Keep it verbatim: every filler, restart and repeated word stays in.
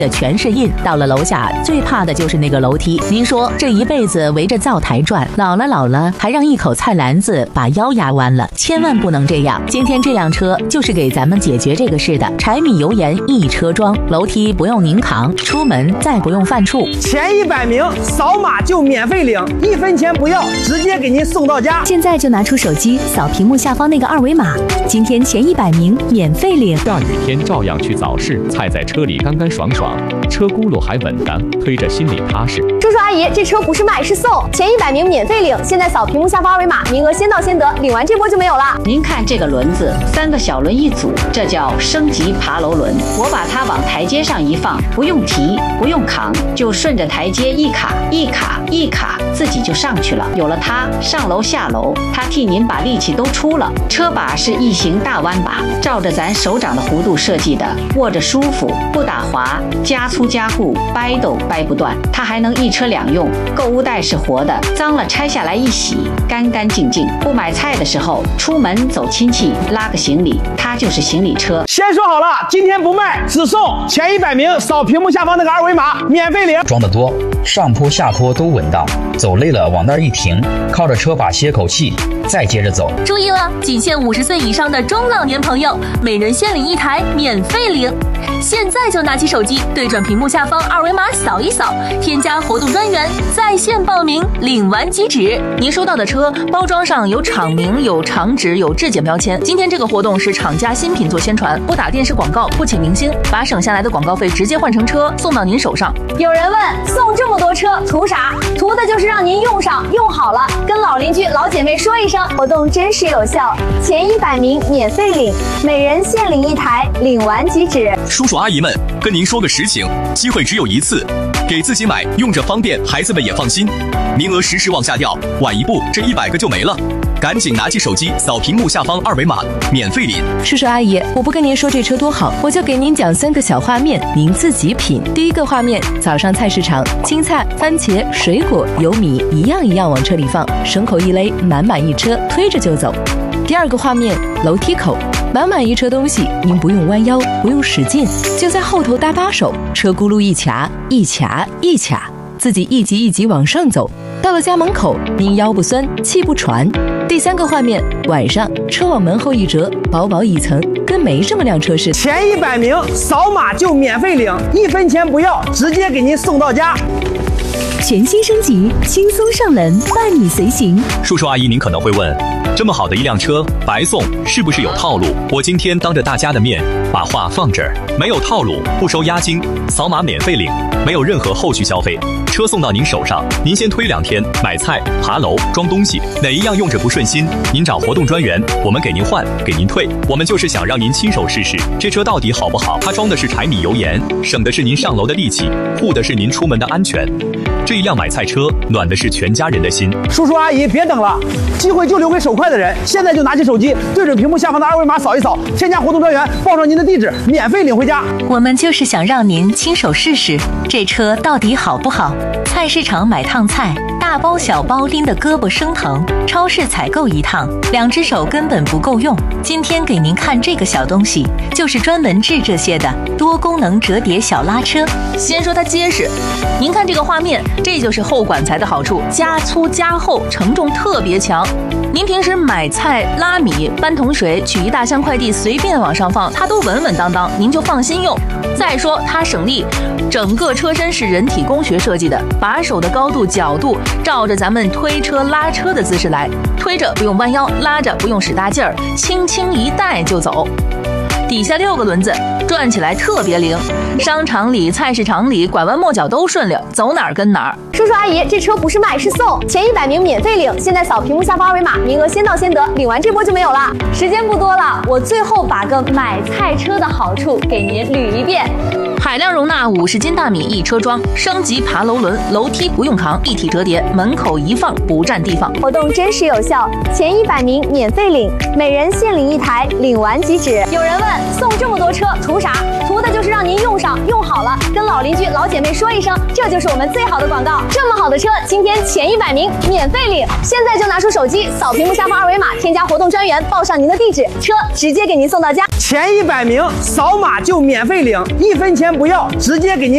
的全是印。到了楼下，最怕的就是那个楼梯。您说这一辈子围着灶台转，老了老了，还让一口菜篮子把腰压弯了，千万不能这样。今天这辆车就是给咱们解决这个事的，柴米油盐一车装，楼梯不用您扛，出门再不用犯怵。 前一百名扫码就免费领，一分钱不要，直接给您送到家。 现在就拿出手机扫屏幕下方那个二维码，今天前一百名免费领。 大雨天照样去早市，菜在车里干干爽爽，车轱辘还稳当，推着心里踏实。 叔叔阿姨，这车不是卖是送，前一百名免费领，现在扫屏幕下方二维码，名额先到先得，领完这波就没有了。 您看这个轮子，三个小轮一组，这叫升级爬楼轮。我把它往台阶上一放，不用提，不用扛，就顺着台阶一卡一卡一卡，自己就上去了。有了它，上楼下楼，它替您把力气都出了。车把是异形大弯把，照着咱手掌的弧度设计的，握着舒服，不打滑，加粗加固，掰都掰不断。它还能一车两用，购物袋是活的，脏了拆下来一洗，干干净净。不买菜的时候，出门走亲戚，拉个行李，它就是行李车。 先说好了，今天不卖，只送前一百名扫屏幕下方那个二维码，免费领。 装得多，上坡下坡都稳当，走累了往那儿一停，靠着车把歇口气，再接着走。 注意了，仅限五十岁以上的中老年朋友，每人限领一台，免费领。现在就拿起手机，对准屏幕下方二维码扫一扫，添加活动专员，在线报名，领完即止。您收到的车包装上有厂名、有厂址、有质检标签。今天这个活动是厂家新品做宣传，不打电视广告，不请明星，把省下来的广告费直接换成车送到您手上。 有人问，送这么多车图啥？图的就是让您用上用好了，跟老邻居老姐妹说一声，活动真实有效，前一百名免费领，每人限领一台，领完即止。 叔叔阿姨们，跟您说个实情，机会只有一次，给自己买，用着方便，孩子们也放心。名额时时往下掉，晚一步这一百个就没了。赶紧拿起手机扫屏幕下方二维码，免费领。 叔叔阿姨，我不跟您说这车多好，我就给您讲三个小画面，您自己品。第一个画面，早上菜市场，青菜、番茄、水果、油米一样一样往车里放，绳口一勒，满满一车，推着就走。第二个画面，楼梯口，满满一车东西，您不用弯腰，不用使劲，就在后头搭把手，车轱辘一卡一卡一卡，自己一级一级往上走。到了家门口，您腰不酸，气不喘。第三个画面，晚上车往门后一折，薄薄一层，跟没这么辆车似的。 前一百名扫码就免费领，一分钱不要，直接给您送到家。 全新升级，轻松上门，伴你随行。 叔叔阿姨，您可能会问，这么好的一辆车白送，是不是有套路？我今天当着大家的面把话放这儿，没有套路，不收押金，扫码免费领，没有任何后续消费，车送到您手上，您先推两天，买菜、爬楼、装东西，哪一样用着不顺心，您找活动专员，我们给您换，给您退。我们就是想让您亲手试试这车到底好不好。它装的是柴米油盐，省的是您上楼的力气，护的是您出门的安全。这一辆买菜车暖的是全家人的心。 叔叔阿姨别等了，机会就留给手快的人，现在就拿起手机，对准屏幕下方的二维码扫一扫，添加活动专员，报上您的地址，免费领回家。 我们就是想让您亲手试试这车到底好不好。菜市场买趟菜，大包小包拎得胳膊生疼，超市采购一趟，两只手根本不够用。今天给您看这个小东西，就是专门治这些的多功能折叠小拉车。 先说它结实，您看这个画面，这就是厚管材的好处，加粗加厚，承重特别强。您平时买菜、拉米、搬桶水、取一大箱快递，随便往上放，它都稳稳当当，您就放心用。再说它省力，整个车身是人体工学设计的，把手的高度、角度照着咱们推车拉车的姿势来，推着不用弯腰，拉着不用使大劲儿，轻轻一带就走。底下六个轮子转起来特别灵，商场里、菜市场里拐弯抹角都顺溜，走哪儿跟哪儿。 叔叔阿姨，这车不是卖是送，前一百名免费领，现在扫屏幕下方二维码，名额先到先得，领完这波就没有了。时间不多了，我最后把个买菜车的好处给您捋一遍。 海量容纳五十斤大米一车装，升级爬楼轮，楼梯不用扛，一体折叠，门口一放不占地方。 活动真实有效，前一百名免费领，每人限领一台，领完即止。有人问，送这么多车图啥？图的就是让您用上用好了，跟老邻居老姐妹说一声，这就是我们最好的广告。这么好的车，今天前一百名免费领，现在就拿出手机扫屏幕下方二维码，添加活动专员，报上您的地址，车直接给您送到家。 前一百名扫码就免费领，一分钱不要，直接给您